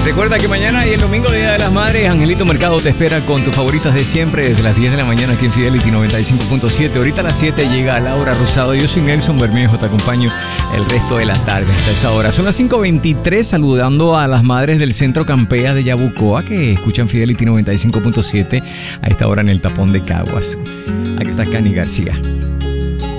Recuerda que mañana y el domingo, Día de las Madres, Angelito Mercado te espera con tus favoritas de siempre desde las 10 de la mañana aquí en Fidelity 95.7. Ahorita a las 7 llega Laura Rosado. Yo soy Nelson Bermejo, te acompaño el resto de la tarde hasta esa hora. Son las 5:23, saludando a las madres del Centro Campea de Yabucoa que escuchan Fidelity 95.7 a esta hora en el tapón de Caguas. Aquí está Cani García.